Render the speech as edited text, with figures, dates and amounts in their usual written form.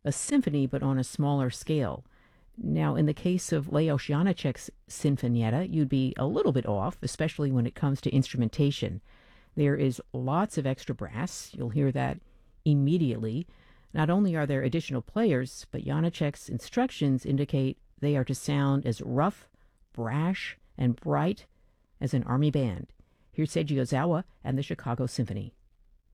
a symphony but on a smaller scale. Now, in the case of Leos Janáček's Sinfonietta, you'd be a little bit off, especially when it comes to instrumentation. There is lots of extra brass. You'll hear that immediately. Not only are there additional players, but Janáček's instructions indicate they are to sound as rough, brash, and bright as an army band. Here's Seiji Ozawa and the Chicago Symphony.